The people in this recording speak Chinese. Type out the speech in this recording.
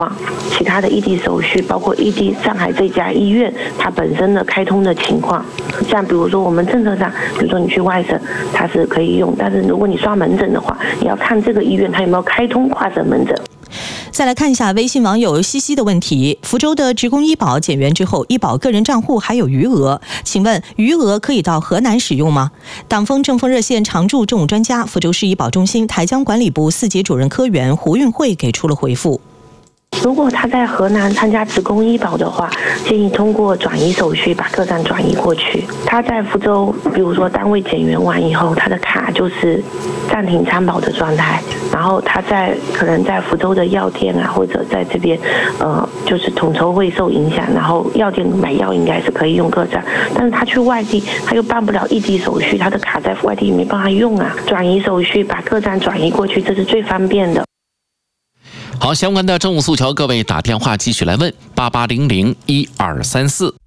其他的异地手续，包括异地上海这家医院它本身的开通的情况。像比如说我们政策上，比如说你去外省它是可以用，但是如果你刷门诊的话，你要看这个医院它有没有开通跨省门诊。 再来看一下微信网友西西的问题：福州的职工医保减员之后，医保个人账户还有余额，请问余额可以到河南使用吗？党风政风热线常驻政务专家、福州市医保中心台江管理部4级主任科员胡运慧给出了回复。 如果他在河南参加职工医保的话，建议通过转移手续把个站转移过去。他在福州，比如说单位减员完以后，他的卡就是暂停参保的状态，然后他可能在福州的药店啊，或者在这边，就是统筹会受影响，然后药店买药应该是可以用个站，但是他去外地，他又办不了异地手续，他的卡在外地没办法用啊。转移手续把个站转移过去，这是最方便的。 好，相关的政务诉求，各位打电话继续来问88001234。